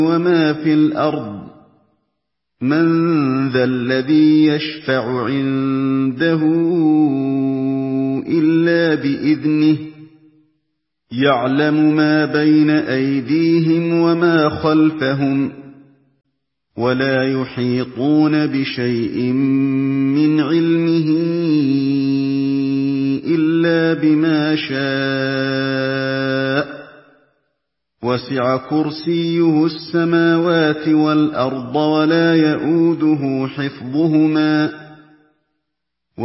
وما في الأرض من ذا الذي يشفع عنده إلا بإذنه يعلم ما بين أيديهم وما خلفهم ولا يحيطون بشيء من علمه إلا بما شاء وسع كرسيه السماوات والأرض ولا يئوده حفظهما